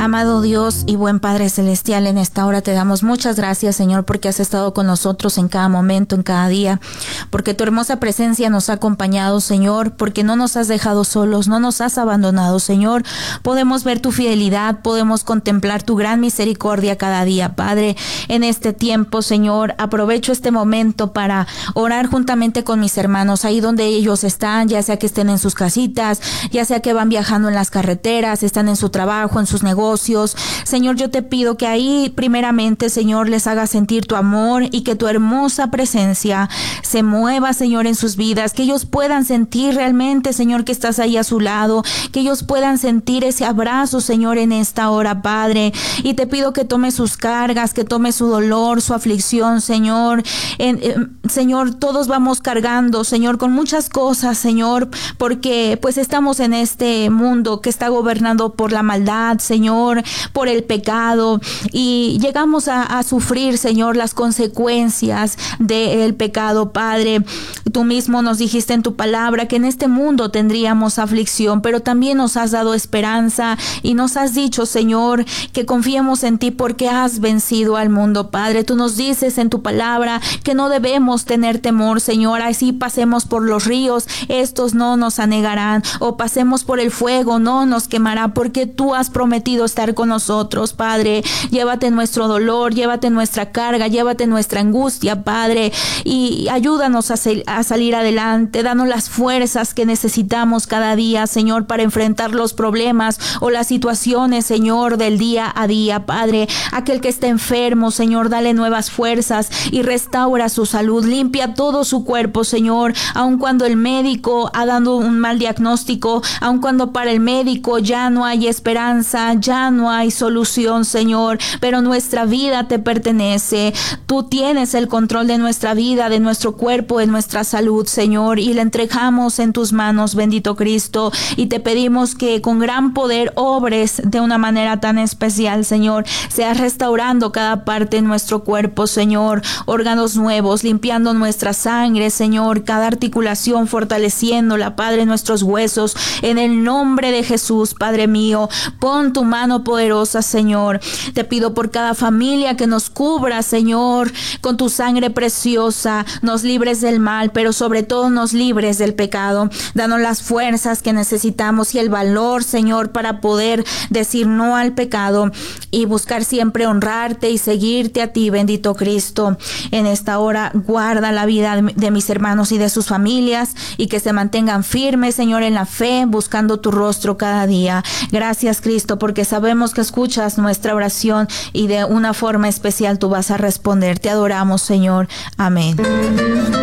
Amado Dios y buen Padre Celestial, en esta hora te damos muchas gracias, Señor, porque has estado con nosotros en cada momento, en cada día, porque tu hermosa presencia nos ha acompañado, Señor, porque no nos has dejado solos, no nos has abandonado, Señor. Podemos ver tu fidelidad, podemos contemplar tu gran misericordia cada día, Padre. En este tiempo, Señor, aprovecho este momento para orar juntamente con mis hermanos, ahí donde ellos están, ya sea que estén en sus casitas, ya sea que van viajando en las carreteras, están en su trabajo, en sus negocios. Señor, yo te pido que ahí primeramente, Señor, les haga sentir tu amor y que tu hermosa presencia se mueva, Señor, en sus vidas, que ellos puedan sentir realmente, Señor, que estás ahí a su lado, que ellos puedan sentir ese abrazo, Señor, en esta hora, Padre. Y te pido que tome sus cargas, que tome su dolor, su aflicción, Señor. Señor, todos vamos cargando, Señor, con muchas cosas, Señor, porque pues estamos en este mundo que está gobernado por la maldad, Señor, por el pecado, y llegamos a sufrir, Señor, las consecuencias del pecado, Padre. Tú mismo nos dijiste en tu palabra que en este mundo tendríamos aflicción, pero también nos has dado esperanza y nos has dicho, Señor, que confiemos en ti porque has vencido al mundo, Padre. Tú nos dices en tu palabra que no debemos tener temor, Señor. Así pasemos por los ríos, estos no nos anegarán, o pasemos por el fuego, no nos quemará, porque tú has prometido estar con nosotros, Padre. Llévate nuestro dolor, llévate nuestra carga, llévate nuestra angustia, Padre, y ayúdanos a salir adelante. Danos las fuerzas que necesitamos cada día, Señor, para enfrentar los problemas o las situaciones, Señor, del día a día, Padre. Aquel que está enfermo, Señor, dale nuevas fuerzas y restaura su salud. Limpia todo su cuerpo, Señor, aun cuando el médico ha dado un mal diagnóstico, aun cuando para el médico ya no hay esperanza, ya no hay solución, Señor, pero nuestra vida te pertenece. Tú tienes el control de nuestra vida, de nuestro cuerpo, de nuestra salud, Señor, y la entregamos en tus manos, bendito Cristo, y te pedimos que con gran poder obres de una manera tan especial, Señor. Seas restaurando cada parte de nuestro cuerpo, Señor, órganos nuevos, limpiando nuestra sangre, Señor, cada articulación, fortaleciéndola, Padre, nuestros huesos, en el nombre de Jesús, Padre mío. Pon tu mano poderosa, Señor. Te pido por cada familia que nos cubra, Señor, con tu sangre preciosa, nos libres del mal, pero sobre todo nos libres del pecado. Danos las fuerzas que necesitamos y el valor, Señor, para poder decir no al pecado y buscar siempre honrarte y seguirte a ti, bendito Cristo. En esta hora guarda la vida de mis hermanos y de sus familias, y que se mantengan firmes, Señor, en la fe, buscando tu rostro cada día. Gracias, Cristo, porque sabemos que escuchas nuestra oración y de una forma especial tú vas a responder. Te adoramos, Señor. Amén.